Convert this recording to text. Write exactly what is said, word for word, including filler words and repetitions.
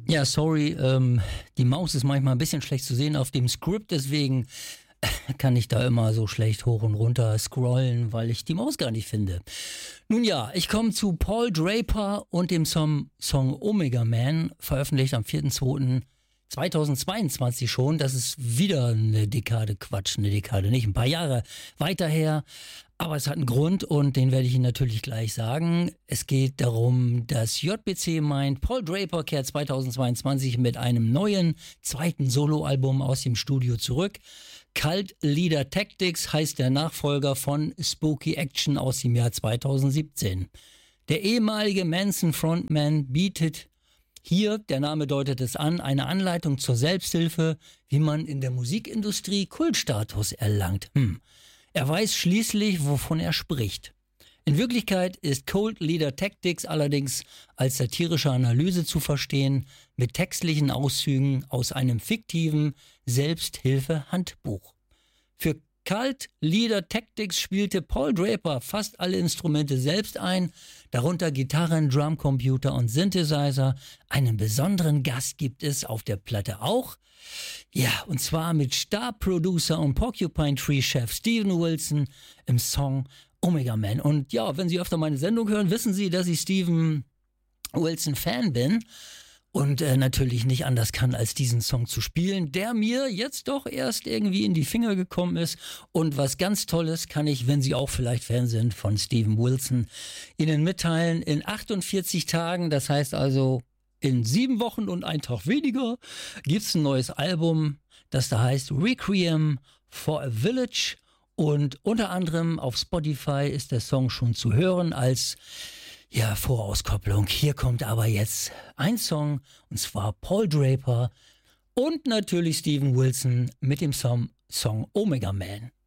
Ja, sorry, ähm, die Maus ist manchmal ein bisschen schlecht zu sehen auf dem Skript, deswegen kann ich da immer so schlecht hoch und runter scrollen, weil ich die Maus gar nicht finde. Nun ja, ich komme zu Paul Draper und dem Song, Song Omega Man, veröffentlicht am vierter zweiter zweitausendzweiundzwanzig schon. Das ist wieder eine Dekade Quatsch, eine Dekade nicht, ein paar Jahre weiter her. Aber es hat einen Grund und den werde ich Ihnen natürlich gleich sagen. Es geht darum, dass J B C meint, Paul Draper kehrt zweitausendzweiundzwanzig mit einem neuen zweiten Soloalbum aus dem Studio zurück. Cult Leader Tactics heißt der Nachfolger von Spooky Action aus dem Jahr zweitausendsiebzehn. Der ehemalige Manson-Frontman bietet hier, der Name deutet es an, eine Anleitung zur Selbsthilfe, wie man in der Musikindustrie Kultstatus erlangt. Hm. Er weiß schließlich, wovon er spricht. In Wirklichkeit ist Cult Leader Tactics allerdings als satirische Analyse zu verstehen, mit textlichen Auszügen aus einem fiktiven Selbsthilfe-Handbuch. Für Cult Leader Tactics spielte Paul Draper fast alle Instrumente selbst ein, darunter Gitarren, Drumcomputer und Synthesizer. Einen besonderen Gast gibt es auf der Platte auch. Ja, und zwar mit Star-Producer und Porcupine Tree-Chef Steven Wilson im Song Omega Man. Und ja, wenn Sie öfter meine Sendung hören, wissen Sie, dass ich Steven Wilson Fan bin und äh, natürlich nicht anders kann, als diesen Song zu spielen, der mir jetzt doch erst irgendwie in die Finger gekommen ist. Und was ganz Tolles kann ich, wenn Sie auch vielleicht Fan sind von Steven Wilson, Ihnen mitteilen. In achtundvierzig Tagen, das heißt also in sieben Wochen und ein Tag weniger, gibt es ein neues Album, das da heißt Requiem for a Village. Und unter anderem auf Spotify ist der Song schon zu hören als ja, Vorauskopplung. Hier kommt aber jetzt ein Song, und zwar Paul Draper und natürlich Steven Wilson mit dem Song, Song Omega Man.